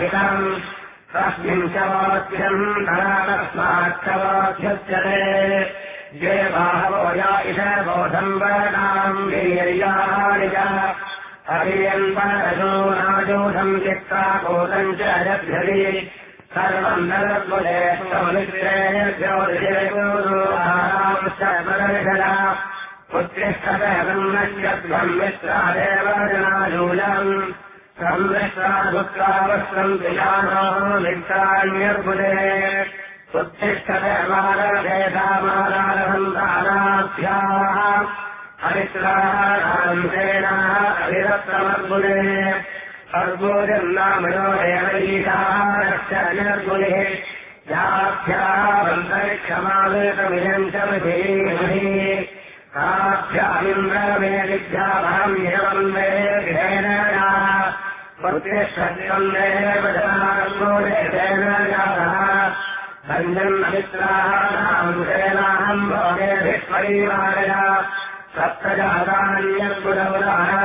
समाहितम् तस्मिन् शवाभ्यम् तस्माच्छवाभ्युच्यते ये बाहवो या इष बोधम् वर्णाम् वीर्याणि च हरियम् परशूनाजूढम् चित्ता भूतम् च जभ्यति सर्वम् नरद्वदेशोदिशेषोरांश्च पुत्रिष्ठदेवम् मित्रादेव जनाजूलम् संमित्राभुत्रावस्त्रम् विजानो मित्राण्यर्बुदे उत्तिष्ठदेवारभेदामारारभन्तानाभ्याः हरित्राणाम् सेनाः अभिरत्रमर्बुदे अर्बुदन्नामयो देवैषाश्चर्यर्बुलिः याभ्याः बन्धरिक्षमावेतमिदम् च विधीमहि ताभ्यामिन्द्रमेदिभ्यामहम् मे गृहेण पुत्रिष्ठदेव जनार्बुदेन जातः सञ्जन्मित्राणाम् सेनाहम् भोगेभिः परिवारय सप्तजातान्यर्बुदवराः